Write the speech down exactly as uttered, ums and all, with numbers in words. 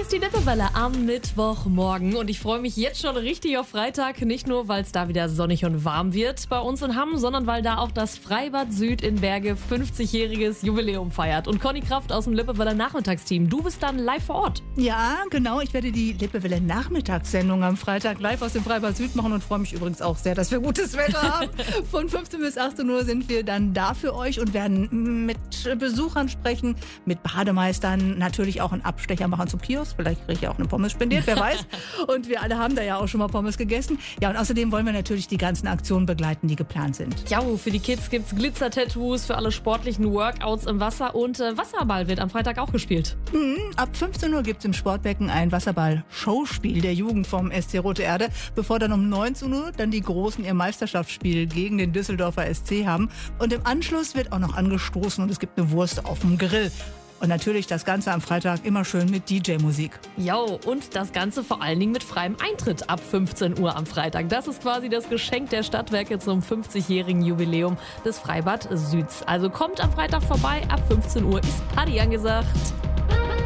ist die Lippewelle am Mittwochmorgen und ich freue mich jetzt schon richtig auf Freitag. Nicht nur, weil es da wieder sonnig und warm wird bei uns in Hamm, sondern weil da auch das Freibad Süd in Berge fünfzigjähriges Jubiläum feiert. Und Conny Kraft aus dem Lippewelle Nachmittagsteam, du bist dann live vor Ort. Ja, genau. Ich werde die Lippewelle Nachmittagssendung am Freitag live aus dem Freibad Süd machen und freue mich übrigens auch sehr, dass wir gutes Wetter haben. Von fünfzehn bis achtzehn Uhr sind wir dann da für euch und werden mit Besuchern sprechen, mit Bademeistern, natürlich auch einen Abstecher machen zum Kiosk. Vielleicht kriege ich auch eine Pommes spendiert, wer weiß. Und wir alle haben da ja auch schon mal Pommes gegessen. Ja, und außerdem wollen wir natürlich die ganzen Aktionen begleiten, die geplant sind. Ja, für die Kids gibt's Glitzer-Tattoos, für alle sportlichen Workouts im Wasser und äh, Wasserball wird am Freitag auch gespielt. Mhm. Ab fünfzehn Uhr gibt es im Sportbecken ein Wasserball-Showspiel der Jugend vom S C Rote Erde, bevor dann um neunzehn Uhr dann die Großen ihr Meisterschaftsspiel gegen den Düsseldorfer S C haben. Und im Anschluss wird auch noch angestoßen und es gibt eine Wurst auf dem Grill. Und natürlich das Ganze am Freitag immer schön mit D J-Musik. Jo, und das Ganze vor allen Dingen mit freiem Eintritt ab fünfzehn Uhr am Freitag. Das ist quasi das Geschenk der Stadtwerke zum fünfzigjährigen Jubiläum des Freibad Süds. Also kommt am Freitag vorbei, ab fünfzehn Uhr ist Party angesagt.